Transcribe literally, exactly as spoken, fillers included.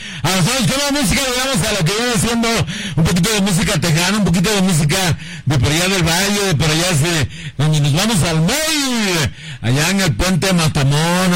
Avanzamos con la música, llegamos a lo que viene siendo un poquito de música tejana, un poquito de música de por allá del valle, de por allá de donde nos vamos al Moy, allá en el puente de Matamón.